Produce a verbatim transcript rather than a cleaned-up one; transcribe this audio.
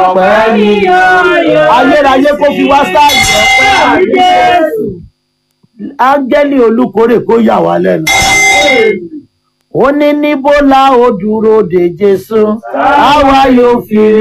ọpẹ́ ni ayọ̀. ayérayé kó fi wá sáàyè ọpẹ́. Àmín Jésù. áńgẹ́lì olùkórè kó yà wá lẹ́nu. ó ní níbo la ó dúró de Jésù àwa yóò fi